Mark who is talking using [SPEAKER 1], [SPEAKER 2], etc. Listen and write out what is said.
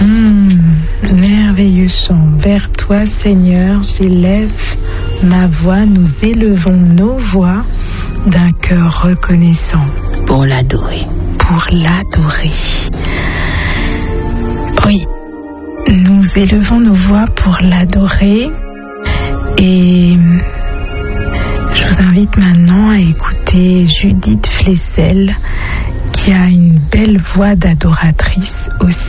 [SPEAKER 1] Merveilleux chant. Vers toi, Seigneur, j'élève ma voix. Nous élevons nos voix d'un cœur reconnaissant.
[SPEAKER 2] Pour l'adorer.
[SPEAKER 1] Pour l'adorer. Oui, nous élevons nos voix pour l'adorer. Et je vous invite maintenant à écouter Judith Flessel, qui a une belle voix d'adoratrice aussi.